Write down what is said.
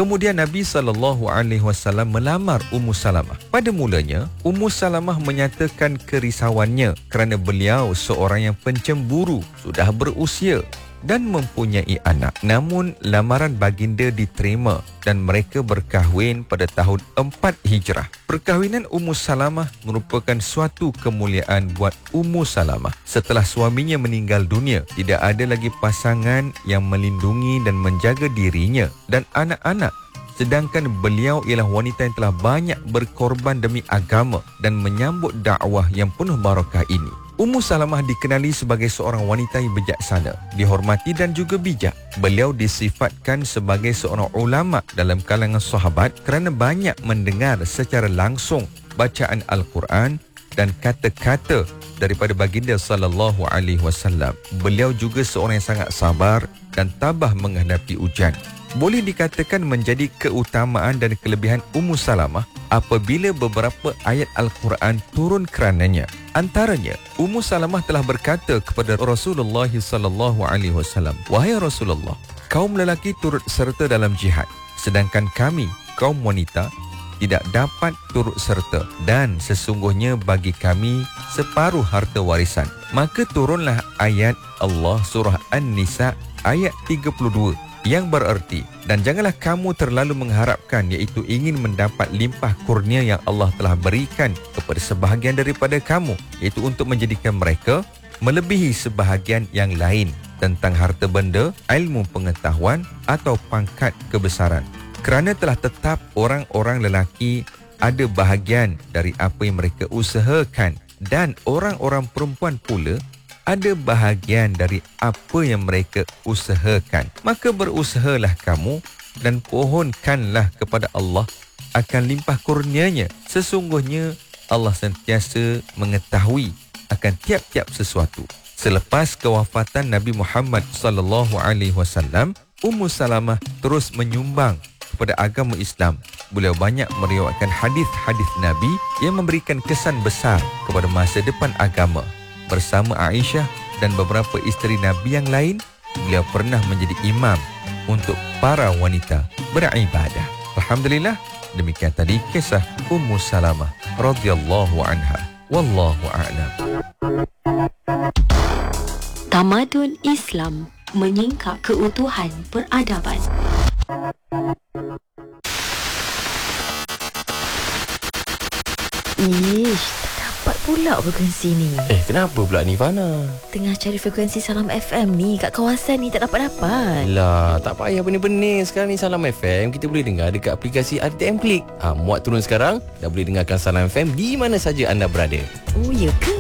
Kemudian Nabi SAW melamar Ummu Salamah. Pada mulanya, Ummu Salamah menyatakan kerisauannya kerana beliau seorang yang pencemburu, sudah berusia dan mempunyai anak. Namun lamaran baginda diterima dan mereka berkahwin pada tahun 4 Hijrah. Perkahwinan Ummu Salamah merupakan suatu kemuliaan buat Ummu Salamah. Setelah suaminya meninggal dunia, tidak ada lagi pasangan yang melindungi dan menjaga dirinya dan anak-anak. Sedangkan beliau ialah wanita yang telah banyak berkorban demi agama dan menyambut dakwah yang penuh barakah ini. Ummu Salamah dikenali sebagai seorang wanita yang bijaksana, dihormati dan juga bijak. Beliau disifatkan sebagai seorang ulama dalam kalangan sahabat kerana banyak mendengar secara langsung bacaan Al-Quran dan kata-kata daripada baginda sallallahu alaihi wasallam. Beliau juga seorang yang sangat sabar dan tabah menghadapi ujian. Boleh dikatakan menjadi keutamaan dan kelebihan Ummu Salamah apabila beberapa ayat Al-Quran turun kerananya. Antaranya, Ummu Salamah telah berkata kepada Rasulullah sallallahu alaihi wasallam, "Wahai Rasulullah, kaum lelaki turut serta dalam jihad, sedangkan kami, kaum wanita, tidak dapat turut serta dan sesungguhnya bagi kami separuh harta warisan." Maka turunlah ayat Allah surah An-Nisa ayat 32 yang bererti, dan janganlah kamu terlalu mengharapkan, iaitu ingin mendapat limpah kurnia yang Allah telah berikan kepada sebahagian daripada kamu, iaitu untuk menjadikan mereka melebihi sebahagian yang lain tentang harta benda, ilmu pengetahuan atau pangkat kebesaran. Kerana telah tetap orang-orang lelaki ada bahagian dari apa yang mereka usahakan, dan orang-orang perempuan pula ada bahagian dari apa yang mereka usahakan. Maka berusahalah kamu dan pohonkanlah kepada Allah akan limpah kurnianya. Sesungguhnya Allah sentiasa mengetahui akan tiap-tiap sesuatu. Selepas kewafatan Nabi Muhammad sallallahu alaihi wasallam, Ummu Salamah terus menyumbang kepada agama Islam. Beliau banyak meriwayatkan hadis-hadis Nabi yang memberikan kesan besar kepada masa depan agama. Bersama Aisyah dan beberapa isteri Nabi yang lain, beliau pernah menjadi imam untuk para wanita beribadah. Alhamdulillah, demikian tadi kisah Ummu Salamah radhiyallahu anha. Wallahu a'lam. Tamadun Islam menyingkap keutuhan peradaban. Ish, tak dapat pula frekuensi ni. Kenapa pula ni Fana? Tengah cari frekuensi Salam FM ni kat kawasan ni tak dapat-dapat. Lah, tak payah benih-benih. Sekarang ni Salam FM kita boleh dengar dekat aplikasi RTM Klik. Muat turun sekarang, dah boleh dengarkan Salam FM di mana saja anda berada. Oh, ya ke?